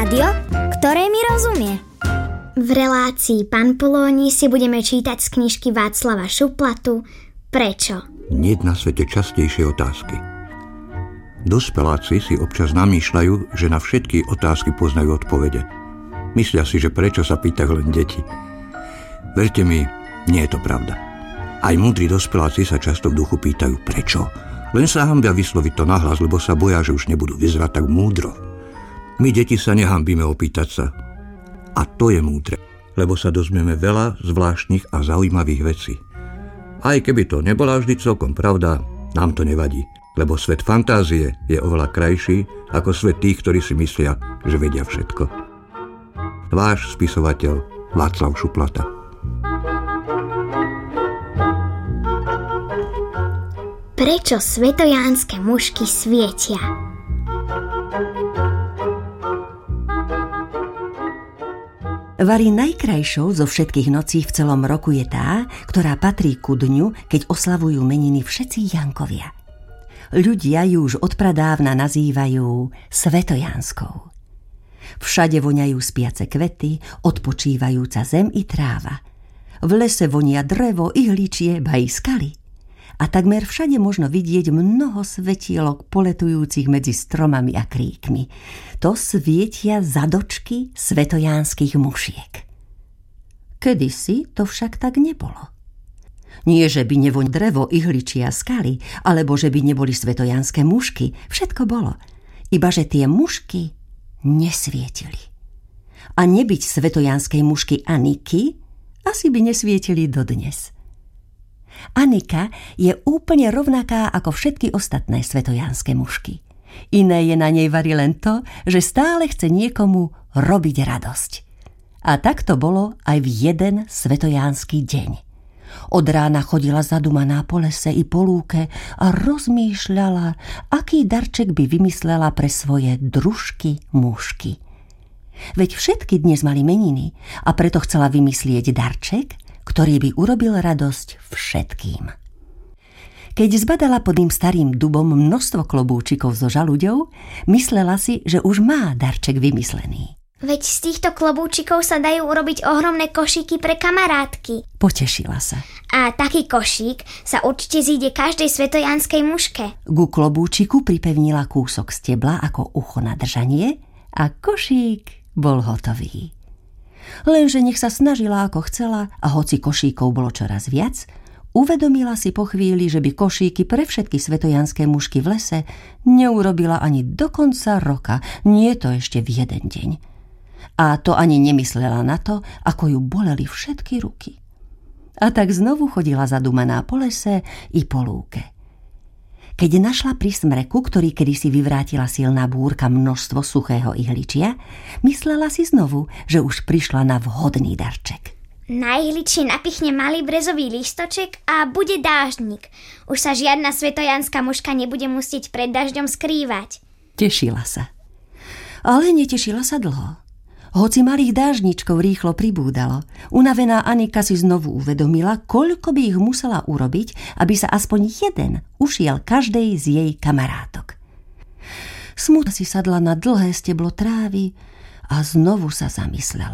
Rádio, ktoré mi rozumie. V relácii Pán Polóni si budeme čítať z knižky Václava Šuplatu Prečo? Niet na svete častejšie otázky. Dospeláci si občas namýšľajú, že na všetky otázky poznajú odpovede. Myslia si, že prečo sa pýtajú len deti. Verte mi, nie je to pravda. Aj múdri dospeláci sa často v duchu pýtajú prečo. Len sa hanbia vysloviť to nahlas, lebo sa boja, že už nebudú vyzerať tak múdro. My deti sa nehanbíme opýtať sa. A to je múdre, lebo sa dozvieme veľa zvláštnych a zaujímavých vecí. Aj keby to nebola vždy celkom pravda, nám to nevadí, lebo svet fantázie je oveľa krajší ako svet tých, ktorí si myslia, že vedia všetko. Váš spisovateľ Václav Šuplata. Prečo svetojánske mušky svietia? Vari najkrajšou zo všetkých nocí v celom roku je tá, ktorá patrí ku dňu, keď oslavujú meniny všetci Jankovia. Ľudia ju už odpradávna nazývajú svetojánskou. Všade voňajú spiace kvety, odpočívajúca zem i tráva. V lese vonia drevo, ihličie, ba i skaly. A takmer všade možno vidieť mnoho svetielok poletujúcich medzi stromami a kríkmi. To svietia zadočky svetojánskych mušiek. Kedysi to však tak nebolo. Nie, že by nevoň drevo, ihličie a skaly, alebo že by neboli svetojánske mušky, všetko bolo. Iba že tie mušky nesvietili. A nebyť svetojánskej mušky Aniky, asi by nesvietili dodnes. Anika je úplne rovnaká ako všetky ostatné svetojánske mušky. Iné je na nej vari len to, že stále chce niekomu robiť radosť. A tak to bolo aj v jeden svetojánsky deň. Od rána chodila zadumaná po lese i po lúke a rozmýšľala, aký darček by vymyslela pre svoje družky mušky. Veď všetky dnes mali meniny a preto chcela vymyslieť darček, ktorý by urobil radosť všetkým. Keď zbadala pod tým starým dubom množstvo klobúčikov so žaluďou, myslela si, že už má darček vymyslený. Veď z týchto klobúčikov sa dajú urobiť ohromné košíky pre kamarátky. Potešila sa. A taký košík sa určite zíde každej svetojánskej muške. Ku klobúčiku pripevnila kúsok stebla ako ucho na držanie a košík bol hotový. Lenže nech sa snažila ako chcela a hoci košíkov bolo čoraz viac, uvedomila si po chvíli, že by košíky pre všetky svetojánske mušky v lese neurobila ani do konca roka, nie to ešte v jeden deň. A to ani nemyslela na to, ako ju boleli všetky ruky. A tak znovu chodila zadumaná po lese i po lúke. Keď našla pri smreku, ktorý kedysi vyvrátila silná búrka množstvo suchého ihličia, myslela si znovu, že už prišla na vhodný darček. Na ihličie napichne malý brezový lístoček a bude dáždnik. Už sa žiadna svetojánska muška nebude musieť pred dažďom skrývať. Tešila sa. Ale netešila sa dlho. Hoci malých dážničkov rýchlo pribúdalo, unavená Anika si znovu uvedomila, koľko by ich musela urobiť, aby sa aspoň jeden ušiel každej z jej kamarátok. Smutne si sadla na dlhé steblo trávy a znovu sa zamyslela.